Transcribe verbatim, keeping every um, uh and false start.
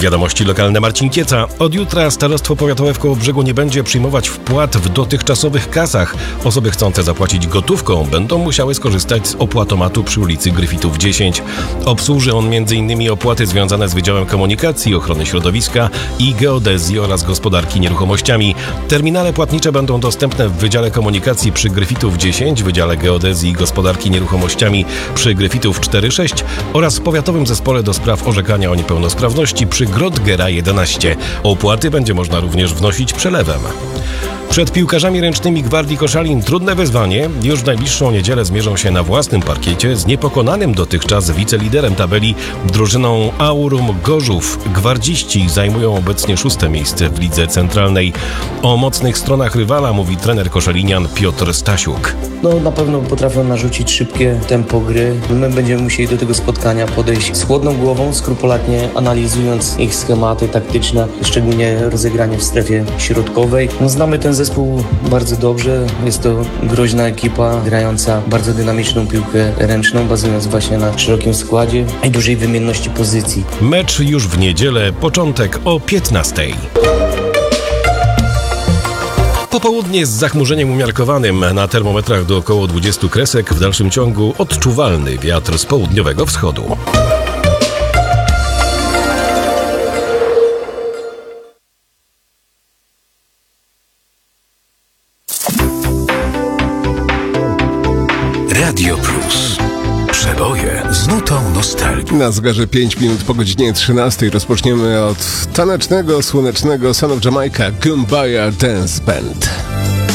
Wiadomości lokalne, Marcin Kieca. Od jutra Starostwo Powiatowe w Kołobrzegu nie będzie przyjmować wpłat w dotychczasowych kasach. Osoby chcące zapłacić gotówką będą musiały skorzystać z opłatomatu przy ulicy Gryfitów dziesięć. Obsłuży on m.in. opłaty związane z Wydziałem Komunikacji, Ochrony Środowiska i Geodezji oraz Gospodarki Nieruchomościami. Terminale płatnicze będą dostępne w Wydziale Komunikacji przy Gryfitów dziesięć, Wydziale Geodezji i Gospodarki Nieruchomościami przy Gryfitów cztery sześć oraz w Powiatowym Zespole do Spraw Orzekania o Niepełnosprawności przy Grodgera jedenaście. Opłaty będzie można również wnosić przelewem. Przed piłkarzami ręcznymi Gwardii Koszalin trudne wyzwanie. Już w najbliższą niedzielę zmierzą się na własnym parkiecie z niepokonanym dotychczas wiceliderem tabeli drużyną Aurum Gorzów. Gwardziści zajmują obecnie szóste miejsce w lidze centralnej. O mocnych stronach rywala mówi trener koszalinian Piotr Stasiuk. No na pewno potrafią narzucić szybkie tempo gry. My będziemy musieli do tego spotkania podejść z chłodną głową, skrupulatnie analizując ich schematy taktyczne, szczególnie rozegranie w strefie środkowej. No, znamy ten zespół bardzo dobrze. Jest to groźna ekipa, grająca bardzo dynamiczną piłkę ręczną, bazując właśnie na szerokim składzie i dużej wymienności pozycji. Mecz już w niedzielę, początek o piętnastej. Popołudnie z zachmurzeniem umiarkowanym, na termometrach do około dwudziestu kresek, w dalszym ciągu odczuwalny wiatr z południowego wschodu. Radio Plus. Przeboje z nutą nostalgii. Na zegarze pięć minut po godzinie trzynastej rozpoczniemy od tanecznego, słonecznego Son of Jamaica Kumbaya Dance Band.